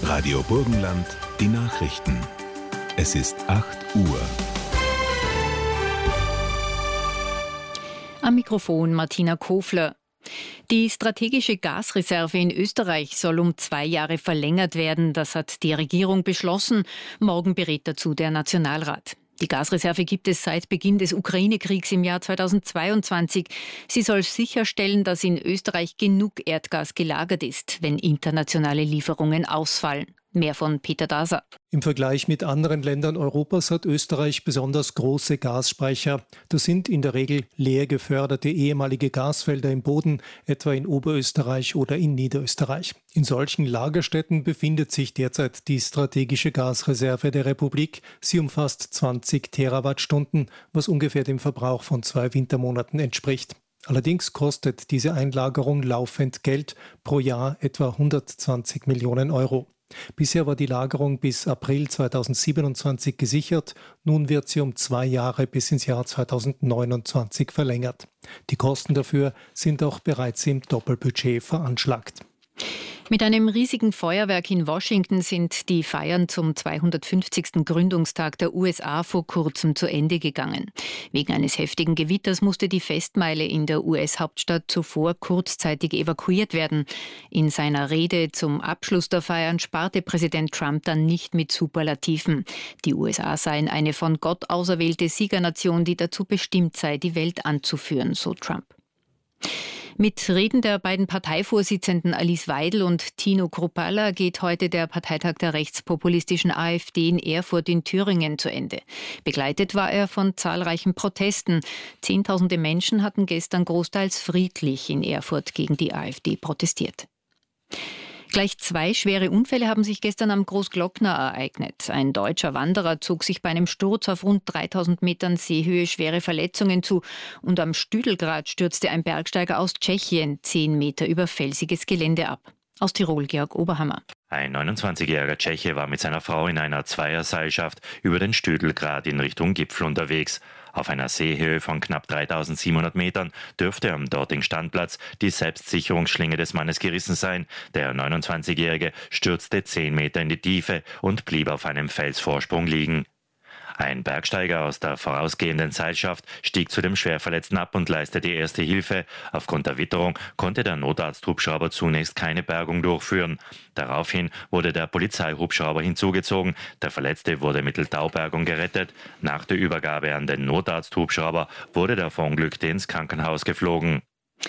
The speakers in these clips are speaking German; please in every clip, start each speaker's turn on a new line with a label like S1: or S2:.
S1: Radio Burgenland, die Nachrichten. Es ist 8 Uhr.
S2: Am Mikrofon Martina Kofler. Die strategische Gasreserve in Österreich soll um 2 Jahre verlängert werden. Das hat die Regierung beschlossen. Morgen berät dazu der Nationalrat. Die Gasreserve gibt es seit Beginn des Ukraine-Kriegs im Jahr 2022. Sie soll sicherstellen, dass in Österreich genug Erdgas gelagert ist, wenn internationale Lieferungen ausfallen. Mehr von Peter Daser.
S3: Im Vergleich mit anderen Ländern Europas hat Österreich besonders große Gasspeicher. Das sind in der Regel leer geförderte ehemalige Gasfelder im Boden, etwa in Oberösterreich oder in Niederösterreich. In solchen Lagerstätten befindet sich derzeit die strategische Gasreserve der Republik. Sie umfasst 20 Terawattstunden, was ungefähr dem Verbrauch von 2 Wintermonaten entspricht. Allerdings kostet diese Einlagerung laufend Geld, pro Jahr etwa 120 Millionen Euro. Bisher war die Lagerung bis April 2027 gesichert. Nun wird sie um 2 Jahre bis ins Jahr 2029 verlängert. Die Kosten dafür sind auch bereits im Doppelbudget veranschlagt.
S2: Mit einem riesigen Feuerwerk in Washington sind die Feiern zum 250. Gründungstag der USA vor kurzem zu Ende gegangen. Wegen eines heftigen Gewitters musste die Festmeile in der US-Hauptstadt zuvor kurzzeitig evakuiert werden. In seiner Rede zum Abschluss der Feiern sparte Präsident Trump dann nicht mit Superlativen. Die USA seien eine von Gott auserwählte Siegernation, die dazu bestimmt sei, die Welt anzuführen, so Trump. Mit Reden der beiden Parteivorsitzenden Alice Weidel und Tino Kruppalla geht heute der Parteitag der rechtspopulistischen AfD in Erfurt in Thüringen zu Ende. Begleitet war er von zahlreichen Protesten. Zehntausende Menschen hatten gestern großteils friedlich in Erfurt gegen die AfD protestiert. Gleich 2 schwere Unfälle haben sich gestern am Großglockner ereignet. Ein deutscher Wanderer zog sich bei einem Sturz auf rund 3000 Metern Seehöhe schwere Verletzungen zu und am Stüdelgrat stürzte ein Bergsteiger aus Tschechien 10 Meter über felsiges Gelände ab. Aus Tirol Georg Oberhammer.
S4: Ein 29-jähriger Tscheche war mit seiner Frau in einer Zweierseilschaft über den Stüdelgrat in Richtung Gipfel unterwegs. Auf einer Seehöhe von knapp 3700 Metern dürfte am dortigen Standplatz die Selbstsicherungsschlinge des Mannes gerissen sein. Der 29-jährige stürzte 10 Meter in die Tiefe und blieb auf einem Felsvorsprung liegen. Ein Bergsteiger aus der vorausgehenden Seilschaft stieg zu dem Schwerverletzten ab und leistete erste Hilfe. Aufgrund der Witterung konnte der Notarzthubschrauber zunächst keine Bergung durchführen. Daraufhin wurde der Polizeihubschrauber hinzugezogen. Der Verletzte wurde mittels Taubergung gerettet. Nach der Übergabe an den Notarzthubschrauber wurde der Verunglückte ins Krankenhaus geflogen.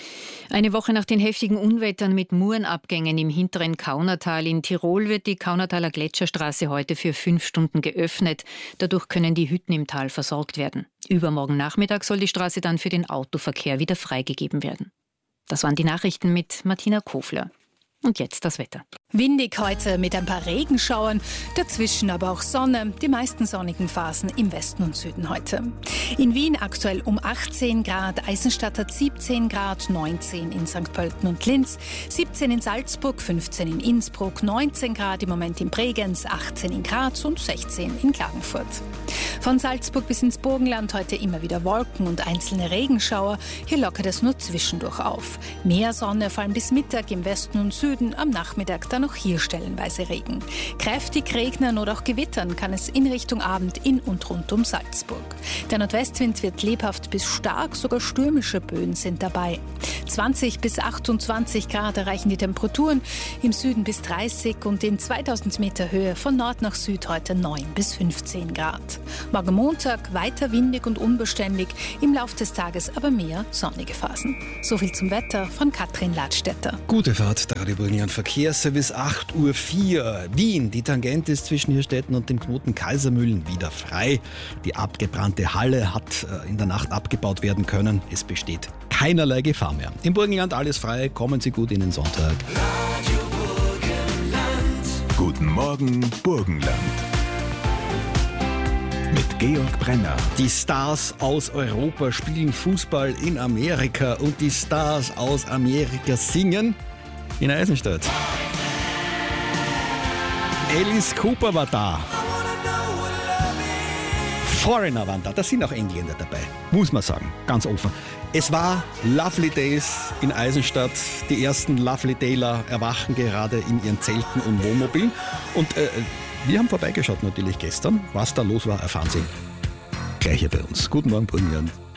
S2: Eine Woche nach den heftigen Unwettern mit Murenabgängen im hinteren Kaunertal in Tirol wird die Kaunertaler Gletscherstraße heute für 5 Stunden geöffnet. Dadurch können die Hütten im Tal versorgt werden. Übermorgen Nachmittag soll die Straße dann für den Autoverkehr wieder freigegeben werden. Das waren die Nachrichten mit Martina Kofler. Und jetzt das Wetter.
S5: Windig heute mit ein paar Regenschauern, dazwischen aber auch Sonne, die meisten sonnigen Phasen im Westen und Süden heute. In Wien aktuell um 18 Grad, Eisenstadt hat 17 Grad, 19 in St. Pölten und Linz, 17 in Salzburg, 15 in Innsbruck, 19 Grad im Moment in Bregenz, 18 in Graz und 16 in Klagenfurt. Von Salzburg bis ins Burgenland heute immer wieder Wolken und einzelne Regenschauer, hier lockert es nur zwischendurch auf. Mehr Sonne, vor allem bis Mittag im Westen und Süden, am Nachmittag dann auch hier stellenweise Regen. Kräftig regnen oder auch gewittern kann es in Richtung Abend in und rund um Salzburg. Der Nordwestwind wird lebhaft bis stark, sogar stürmische Böen sind dabei. 20 bis 28 Grad erreichen die Temperaturen, im Süden bis 30 und in 2000 Meter Höhe von Nord nach Süd heute 9 bis 15 Grad. Morgen Montag weiter windig und unbeständig, im Lauf des Tages aber mehr sonnige Phasen. Soviel zum Wetter von Katrin Ladstätter.
S6: Gute Fahrt, der Radio Burgenland Verkehrsservice, 8:04 Uhr. Wien, die Tangente ist zwischen Hirstetten und dem Knoten Kaisermühlen wieder frei. Die abgebrannte Halle hat in der Nacht abgebaut werden können. Es besteht keinerlei Gefahr mehr. Im Burgenland alles frei, kommen Sie gut in den Sonntag.
S1: Radio Burgenland. Guten Morgen, Burgenland. Mit Georg Brenner.
S6: Die Stars aus Europa spielen Fußball in Amerika und die Stars aus Amerika singen in Eisenstadt. Alice Cooper war da. Foreigner waren da. Da sind auch Engländer dabei, muss man sagen, ganz offen. Es war Lovely Days in Eisenstadt. Die ersten Lovely Dayler erwachen gerade in ihren Zelten und Wohnmobilen. Und wir haben vorbeigeschaut natürlich gestern. Was da los war, erfahren Sie gleich hier bei uns. Guten Morgen, Brünnland.